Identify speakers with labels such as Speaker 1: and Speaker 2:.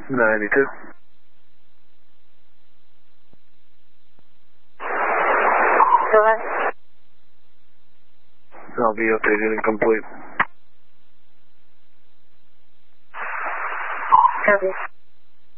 Speaker 1: 92.
Speaker 2: Correct.
Speaker 1: I'll be updated and complete.
Speaker 2: Copy.